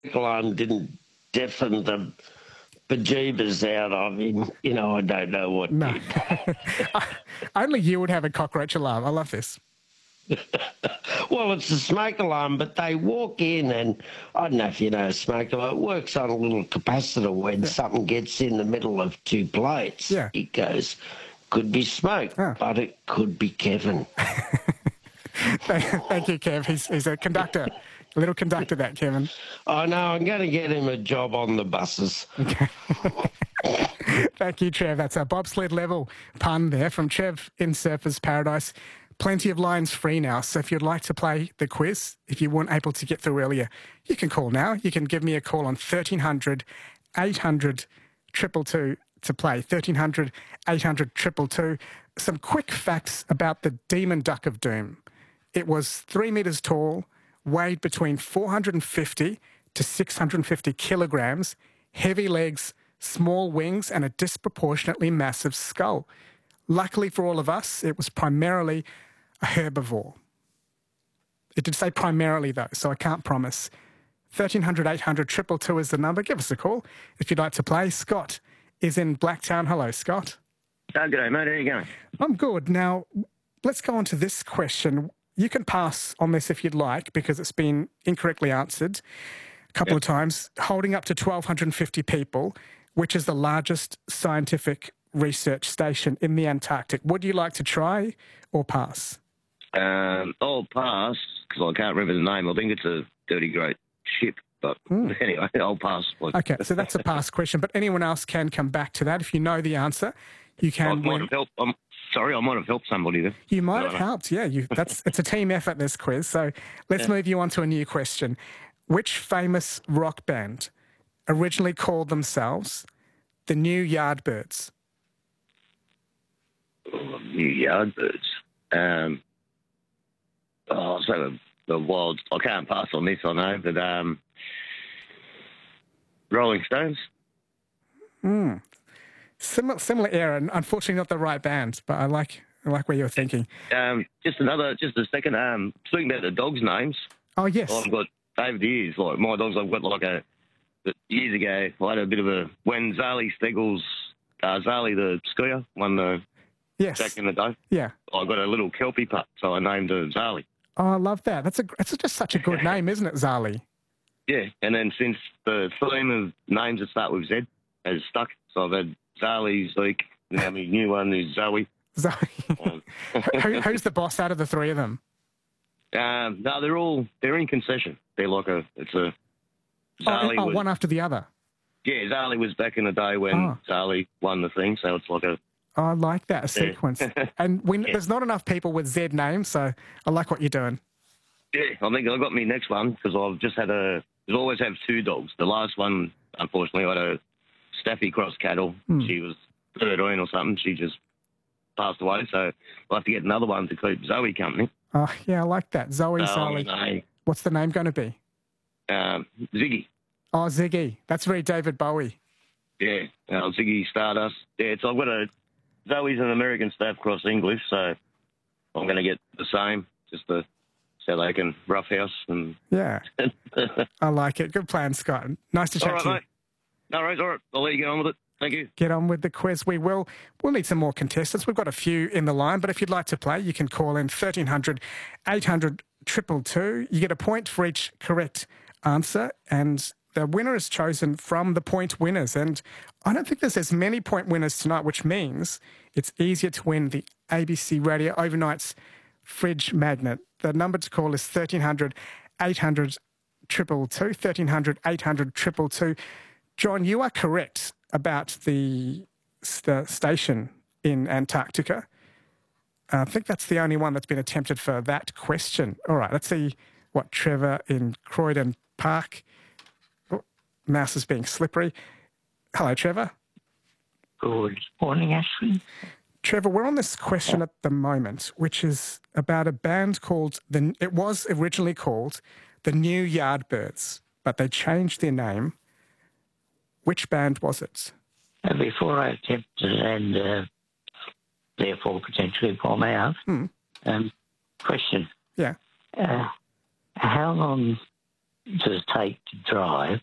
alarm didn't deafen the bejeebers out of him, I don't know what No. did. Only you would have a cockroach alarm. I love this. Well, it's a smoke alarm, but they walk in and I don't know if you know a smoke alarm, it works on a little capacitor when something gets in the middle of two plates. Yeah. It goes, could be smoke, but it could be Kevin. Thank you, Kev. He's a conductor. A little conductor, that, Kevin. I know, I'm going to get him a job on the buses. Okay. Thank you, Trev. That's a bobsled level pun there from Trev in Surfers Paradise. Plenty of lines free now, so if you'd like to play the quiz, if you weren't able to get through earlier, you can call now. You can give me a call on 1300 800 222 to play. 1300 800 222. Some quick facts about the Demon Duck of Doom. It was 3 metres tall, weighed between 450 to 650 kilograms, heavy legs, small wings, and a disproportionately massive skull. Luckily for all of us, it was primarily a herbivore. It did say primarily, though, so I can't promise. 1300 800 222 is the number. Give us a call if you'd like to play. Scott is in Blacktown. Hello, Scott. G'day, mate. How are you going? I'm good. Now, let's go on to this question. You can pass on this if you'd like because it's been incorrectly answered a couple of times. Holding up to 1,250 people, which is the largest scientific research station in the Antarctic. Would you like to try or pass? I'll pass because I can't remember the name. I think it's a dirty great ship. But anyway, I'll pass. Okay, so that's a pass question. But anyone else can come back to that. If you know the answer, you can I might have helped. I might have helped somebody there. You might have helped, yeah. It's a team effort, this quiz. So let's move you on to a new question. Which famous rock band originally called themselves the New Yardbirds? New Yardbirds. So the Wild... I can't pass on this, I know, but Rolling Stones? Similar era, and unfortunately not the right band, but I like where you're thinking. Just a second. Speaking about the dogs' names. Oh, yes. I've got, over the years, like my dogs, I've got years ago, I had a bit of when Zali Steggles, Zali the skier, won the back in the day. Yeah. I got a little Kelpie pup, so I named her Zali. Oh, I love that. That's just such a good name, isn't it, Zali? Yeah, and then since the theme of names that start with Z has stuck, so I've had Zali, Zeke, and now my new one is Zoe. Zoe. Who's the boss out of the three of them? No, they're in concession. They're like Zali one after the other. Yeah, Zali was back in the day when Zali won the thing, so it's like Oh, I like that sequence. And there's not enough people with Z names, so I like what you're doing. Yeah, I think I got me next one because I've just had I always have two dogs. The last one, unfortunately, I had a Staffy cross cattle. She was 13 or something. She just passed away, so I'll have to get another one to keep Zoe company. Oh, yeah, I like that. Zoe. What's the name going to be? Ziggy. Oh, Ziggy. That's very David Bowie. Yeah, Ziggy Stardust. Yeah, so I've got Zoe's an American Staff cross English, so I'm going to get the same, just so they can roughhouse. Yeah, I like it. Good plan, Scott. Nice to chat to you. Mate. No worries, all right. I'll let you get on with it. Thank you. Get on with the quiz. We'll need some more contestants. We've got a few in the line, but if you'd like to play, you can call in 1300 800 222. You get a point for each correct answer, and the winner is chosen from the point winners. And I don't think there's as many point winners tonight, which means it's easier to win the ABC Radio Overnight's fridge magnet. The number to call is 1300 800 222. 1300 800 222. John, you are correct about the station in Antarctica. I think that's the only one that's been attempted for that question. All right, let's see what Trevor in Croydon Park. Oh, mouse is being slippery. Hello, Trevor. Good morning, Ashley. Trevor, we're on this question at the moment, which is about a band called it was originally called the New Yardbirds, but they changed their name. Which band was it? Before I attempt to and therefore potentially bomb out, question. Yeah. How long to take to drive,